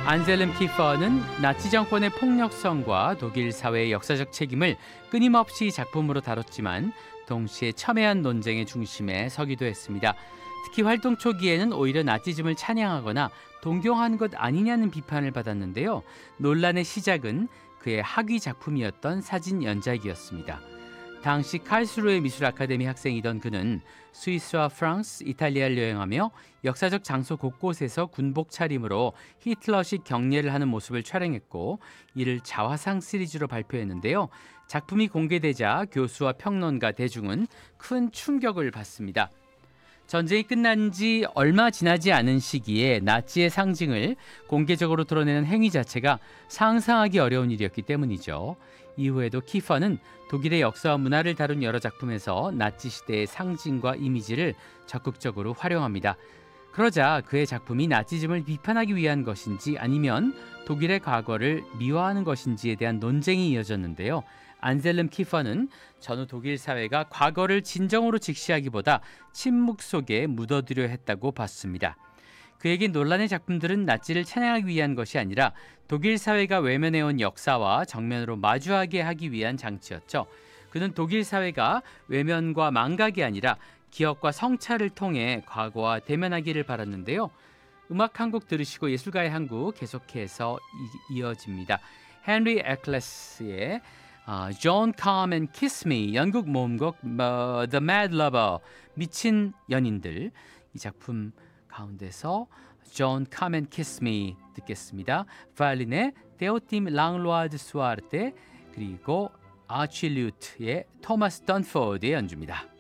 안셀름 키퍼는 나치 정권의 폭력성과 독일 사회의 역사적 책임을 끊임없이 작품으로 다뤘지만 동시에 첨예한 논쟁의 중심에 서기도 했습니다. 특히 활동 초기에는 오히려 나치즘을 찬양하거나 동경한 것 아니냐는 비판을 받았는데요. 논란의 시작은 그의 학위 작품이었던 사진 연작이었습니다. 당시 칼스루에 미술 아카데미 학생이던 그는 스위스와 프랑스, 이탈리아를 여행하며 역사적 장소 곳곳에서 군복 차림으로 히틀러식 경례를 하는 모습을 촬영했고 이를 자화상 시리즈로 발표했는데요. 작품이 공개되자 교수와 평론가 대중은 큰 충격을 받습니다. 전쟁이 끝난 지 얼마 지나지 않은 시기에 나치의 상징을 공개적으로 드러내는 행위 자체가 상상하기 어려운 일이었기 때문이죠. 이후에도 키퍼는 독일의 역사와 문화를 다룬 여러 작품에서 나치 시대의 상징과 이미지를 적극적으로 활용합니다. 그러자 그의 작품이 나치즘을 비판하기 위한 것인지 아니면 독일의 과거를 미화하는 것인지에 대한 논쟁이 이어졌는데요. 안셀름 키퍼는 전후 독일 사회가 과거를 진정으로 직시하기보다 침묵 속에 묻어두려 했다고 봤습니다. 그에게 논란의 작품들은 나치를 찬양하기 위한 것이 아니라 독일 사회가 외면해온 역사와 정면으로 마주하게 하기 위한 장치였죠. 그는 독일 사회가 외면과 망각이 아니라 기억과 성찰을 통해 과거와 대면하기를 바랐는데요. 음악 한 곡 들으시고 예술가의 한 곡 계속해서 이어집니다. 헨리 에클레스의 John Come and Kiss Me, 영국 모음곡 The Mad Lover, 미친 연인들. 이 작품 가운데서 John Come and Kiss Me 듣겠습니다. 바이올린의 테오팀 랑로아드 수아르테 그리고 아치 류트의 토마스 던포드의 연주입니다.